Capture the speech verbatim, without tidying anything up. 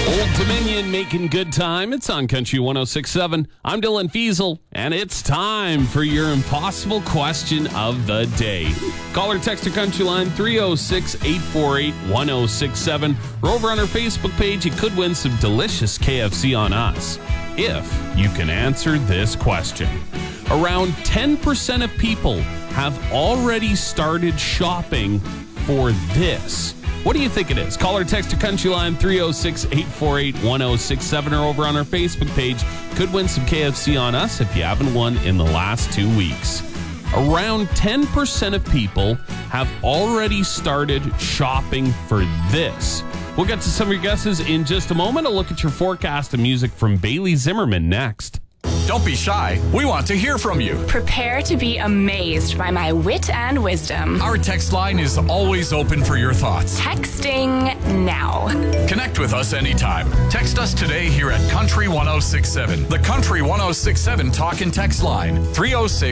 Old Dominion making good time. It's on Country one oh six point seven. I'm Dylan Fiesel, and it's time for your impossible question of the day. Call or text our country line three oh six, eight four eight, one oh six seven. Or over on our Facebook page, you could win some delicious K F C on us if you can answer this question. Around ten percent of people have already started shopping for this. What do you think it is? Call or text to Country Line three oh six, eight four eight, one oh six seven or over on our Facebook page. Could win some K F C on us if you haven't won in the last two weeks. Around ten percent of people have already started shopping for this. We'll get to some of your guesses in just a moment. A look at your forecast and music from Bailey Zimmerman next. Don't be shy. We want to hear from you. Prepare to be amazed by my wit and wisdom. Our text line is always open for your thoughts. Texting now. Connect with us anytime. Text us today here at Country one oh six point seven. The Country one oh six point seven Talk and Text line three oh six